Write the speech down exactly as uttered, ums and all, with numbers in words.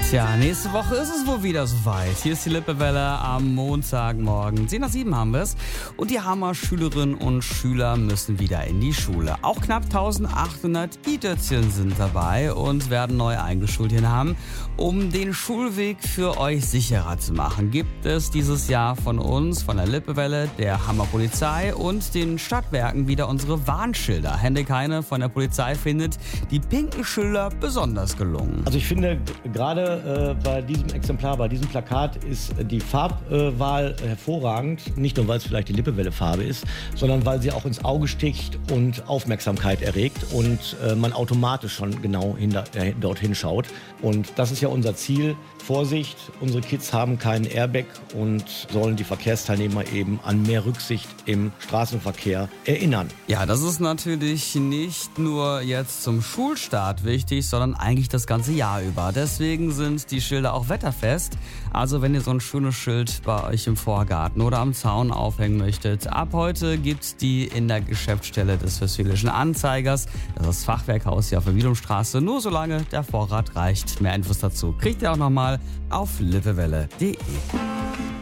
Tja, nächste Woche ist es wohl wieder soweit. Hier ist die Lippewelle am Montagmorgen. zehn nach sieben haben wir es. Und die Hammer-Schülerinnen und Schüler müssen wieder in die Schule. Auch knapp eintausendachthundert I-Dötzchen sind dabei und werden neu eingeschult hier haben. Um den Schulweg für euch sicherer zu machen, gibt es dieses Jahr von uns, von der Lippewelle, der Hammer-Polizei und den Stadtwerken wieder unsere Warnschilder. Hendrik Heine von der Polizei findet die pinken Schilder besonders gelungen. Also ich finde, gerade äh, bei diesem Exemplar, bei diesem Plakat ist die Farbwahl äh, hervorragend. Nicht nur, weil es vielleicht die Lippewelle-Farbe ist, sondern weil sie auch ins Auge sticht und Aufmerksamkeit erregt und äh, man automatisch schon genau hinter, äh, dorthin schaut. Und das ist ja unser Ziel. Vorsicht, unsere Kids haben keinen Airbag und sollen die Verkehrsteilnehmer eben an mehr Rücksicht im Straßenverkehr erinnern. Ja, das ist natürlich nicht nur jetzt zum Schulstart wichtig, sondern eigentlich das ganze Jahr über. Deswegen sind die Schilder auch wetterfest. Also wenn ihr so ein schönes Schild bei euch im Vorgarten oder am Zaun aufhängen möchtet, ab heute gibt's die in der Geschäftsstelle des Westfälischen Anzeigers. Das ist das Fachwerkhaus hier auf der Wiedumstraße. Nur solange der Vorrat reicht. Mehr Infos dazu kriegt ihr auch nochmal auf lippewelle punkt de.